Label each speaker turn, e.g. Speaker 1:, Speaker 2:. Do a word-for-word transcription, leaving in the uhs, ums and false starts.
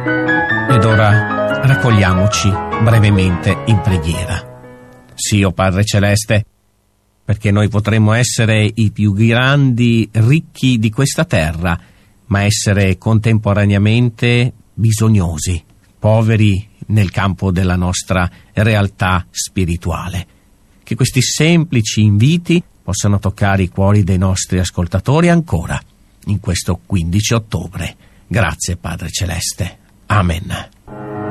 Speaker 1: Ed ora raccogliamoci brevemente in preghiera. Sì, o Padre Celeste, perché noi potremmo essere i più grandi ricchi di questa terra, ma essere contemporaneamente bisognosi, poveri nel campo della nostra realtà spirituale. Che questi semplici inviti possano toccare i cuori dei nostri ascoltatori ancora in questo quindici ottobre. Grazie, Padre Celeste. Amen.